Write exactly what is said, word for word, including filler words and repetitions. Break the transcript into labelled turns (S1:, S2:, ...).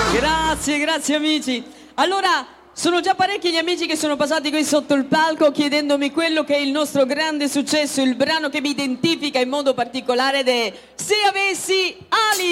S1: Grazie, grazie amici. Allora, sono già parecchi gli amici che sono passati qui sotto il palco chiedendomi quello che è il nostro grande successo, il brano che mi identifica in modo particolare ed è Se avessi ali.